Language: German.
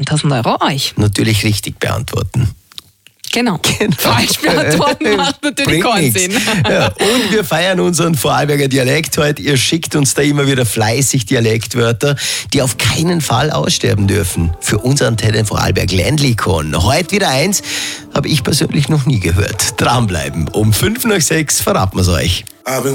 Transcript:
1000 Euro euch. Natürlich richtig beantworten. Genau. Falsch beantworten macht natürlich Bringt keinen nichts. Sinn. Ja, und wir feiern unseren Vorarlberger Dialekt heute. Ihr schickt uns da immer wieder fleißig Dialektwörter, die auf keinen Fall aussterben dürfen. Für unsere Antenne Vorarlberg Ländlikon. Heute wieder eins, habe ich persönlich noch nie gehört. Dranbleiben. Um 5 nach 6 verraten wir es euch.